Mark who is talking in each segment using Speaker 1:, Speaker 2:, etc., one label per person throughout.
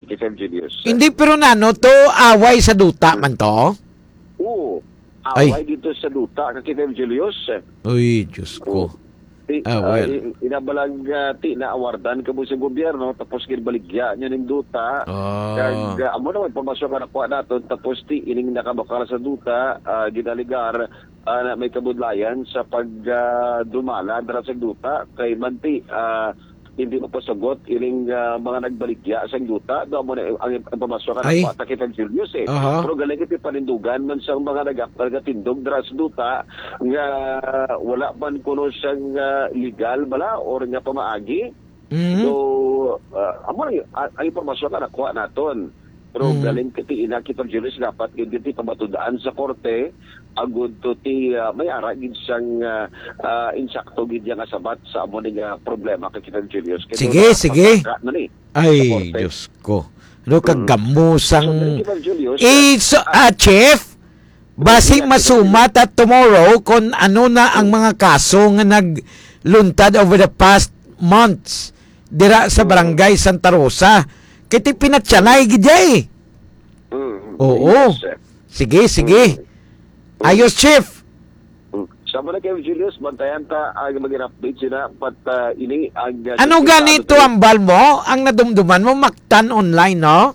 Speaker 1: Kifem Julius.
Speaker 2: Hindi pero nano to away sa duta man to?
Speaker 1: Oo. Away dito sa duta kang Kifem Julius.
Speaker 2: Uy, Diyos ko.
Speaker 1: Inabalag ti na awardan ka mo sa gobyerno tapos ginbaligya niya ng duta. Kag amo na may pumasok ka nakuha naton tapos ti ining nakabakal sa duta ginaligar na may kabudlayan sa pagdumala dara sa duta kay manti hindi mo pasagot ining mga nagbaligya sa duta do mo na ang pumasok ka nakuha ta Kifem Julius pero galing iti panindugan man sa mga nagatindog dara sa duta nga wala man kuno siyang legal bala or nga pamaagi. So amo ang impormasyon na nakuha naton pero galing kiti ina Kifem Julius dapat giti pamatudaan sa korte agud to ti may ara gid siyang insakto gid nga sabat sa amo nga problema kay Kifem Julius.
Speaker 2: Sige. Ay, Diyos ko. Ano kagamusang Chief, basing masumat at tomorrow kung ano na ang mga kaso nga nagluntad over the past months dira sa barangay Santa Rosa. Kiti pinatsanay gidjay. Oo. Sige. Ayos, Chief.
Speaker 1: Sama na kayo, Julius. Bantayan ta ang mag-update sila. Ini ang...
Speaker 2: Ano ganito ang bal mo? Ang nadumduman mo, Mactan online, no?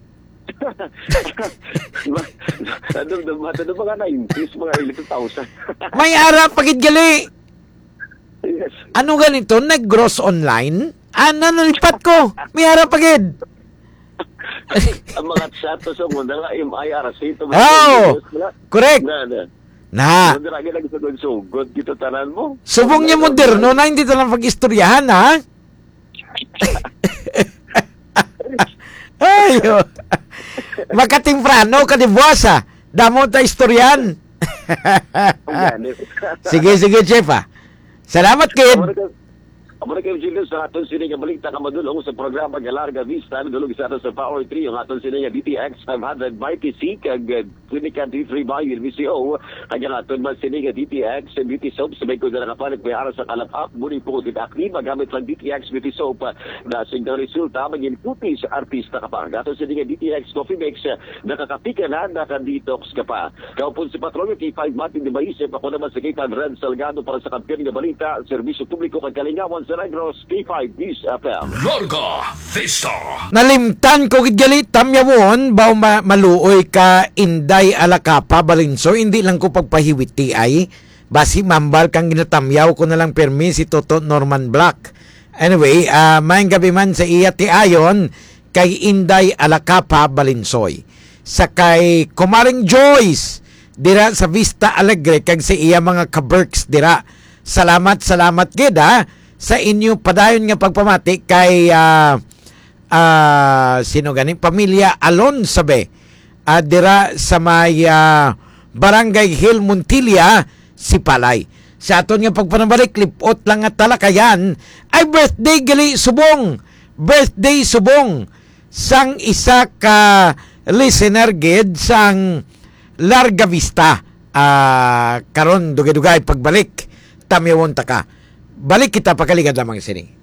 Speaker 1: Nadumduman mga 90s, mga 11,000.
Speaker 2: May ara pagid gali.
Speaker 1: Yes.
Speaker 2: Ano ganito? Nag-gross online? Nalipat ko. May ara pagid.
Speaker 1: Ang mga chat to sa muna nga, MIRC.
Speaker 2: Correct. Na.
Speaker 1: Sugod dito tanan mo.
Speaker 2: Subong niya moderno na hindi talang pag-istoryahan, ha? Ayo. Makatimprano ka di buwasa. Damo ta istoryan. Sige, Chief, ha? Salamat, kid.
Speaker 1: Amo na kayo, Julius, sa aton sini nga balita ka madulong sa programa nga Larga Vista, nadulong isa sa Power 3, yung aton sini nga DTX 500 by PC, kag Clinica D3 by UNVCO, kag aton man sini nga DTX Beauty Soap, sabay ko na nakapalit may aras sa kalap-up, muli po din aktiba gamit lang DTX Beauty Soap na signal resulta, maging puti sa artista ka pa. Aton sini nga DTX Coffee Mix, nakakapika na, nakadetox ka pa. Kaupon si Patrolyo T5 Martin de Baisip, ako naman sa K5 Ren Salgado para sa kampiyon nga balita, serbisyo publiko kag kalingawan sa Negros P5 News FM.
Speaker 3: Larga Vista.
Speaker 2: Nalimtan ko gidgalit tamyawon baw maluoy ka Inday Alacapa Balinso hindi lang ko pagpahiwiti ay basi mambal kang ginatamyaw ko na lang permi si Toto Norman Black. Anyway, maayong gabi man sa iya ti ayon kay Inday Alacapa Balinsoy. Sa kay Kumaring Joyce dira sa Vista Alegre kag sa iya mga kaberks dira. Salamat gid sa inyo padayon nga pagpamati kay sino ganing pamilya Alonsabe dira sa may Barangay Hill Montilla si Palay. Sa aton nga pagpanabalik lipot lang at talakayan ay birthday gali subong. Birthday subong sang isa ka listener gid sang Larga Vista. Karon dugay-dugay pagbalik tamyawon ta ka. Balik kita pakaligad lamang sini.